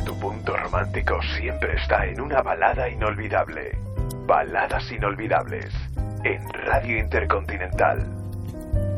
tu punto romántico siempre está en una balada inolvidable. Baladas inolvidables en Radio Intercontinental.